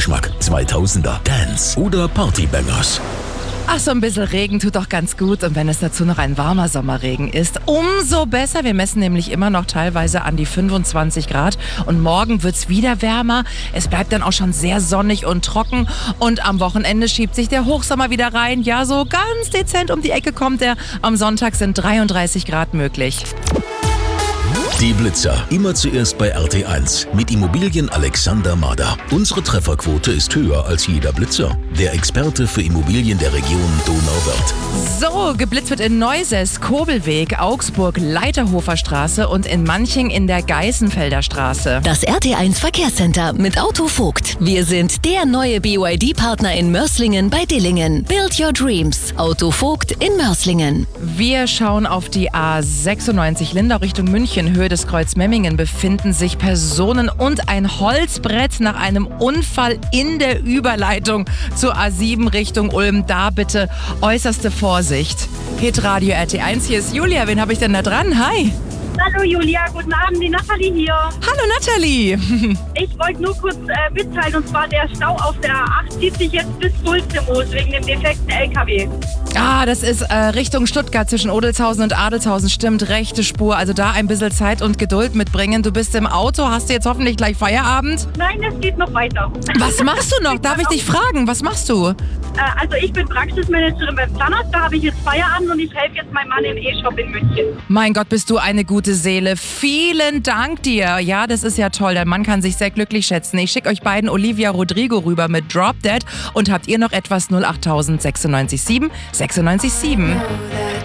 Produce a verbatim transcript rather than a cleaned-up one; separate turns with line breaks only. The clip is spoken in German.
Musikgeschmack, zweitausender, Dance oder Partybangers.
Ach, so ein bisschen Regen tut doch ganz gut. Und wenn es dazu noch ein warmer Sommerregen ist, umso besser. Wir messen nämlich immer noch teilweise an die fünfundzwanzig Grad. Und morgen wird's wieder wärmer. Es bleibt dann auch schon sehr sonnig und trocken. Und am Wochenende schiebt sich der Hochsommer wieder rein. Ja, so ganz dezent um die Ecke kommt er. Am Sonntag sind dreiunddreißig Grad möglich.
Die Blitzer. Immer zuerst bei R T eins. Mit Immobilien Alexander Mader. Unsere Trefferquote ist höher als jeder Blitzer. Der Experte für Immobilien der Region Donauwörth.
So, geblitzt wird in Neuses, Kobelweg, Augsburg, Leiterhofer Straße und in Manching in der Geißenfelder Straße.
Das R T eins Verkehrscenter mit Auto Vogt. Wir sind der neue B Y D-Partner in Mörslingen bei Dillingen. Build your dreams. Auto Vogt in Mörslingen.
Wir schauen auf die A sechsundneunzig Lindau Richtung München. Höhe des Kreuz Memmingen befinden sich Personen und ein Holzbrett nach einem Unfall in der Überleitung zur A sieben Richtung Ulm. Da bitte äußerste Vorsicht. Hitradio R T eins, hier ist Julia. Wen habe ich denn da dran? Hi.
Hallo Julia, guten Abend, die Nathalie hier.
Hallo Nathalie.
Ich wollte nur kurz äh, mitteilen, und zwar der Stau auf der A acht zieht sich jetzt bis Sulzemoos wegen dem defekten L K W.
Ah, das ist äh, Richtung Stuttgart zwischen Odelshausen und Adelshausen. Stimmt, rechte Spur. Also da ein bisschen Zeit und Geduld mitbringen. Du bist im Auto, hast du jetzt hoffentlich gleich Feierabend?
Nein, es geht noch weiter.
Was machst du noch? Darf ich dich fragen? Was machst du?
Äh, also ich bin Praxismanagerin beim Zahnarzt, da habe ich jetzt Feierabend und ich helfe jetzt meinem Mann im E-Shop in München.
Mein Gott, bist du eine gute Seele. Vielen Dank dir. Ja, das ist ja toll. Der Mann kann sich sehr glücklich schätzen. Ich schicke euch beiden Olivia Rodrigo rüber mit Drop Dead. Und habt ihr noch etwas? null acht null null sechsundneunzig sieben sechsundneunzig sieben.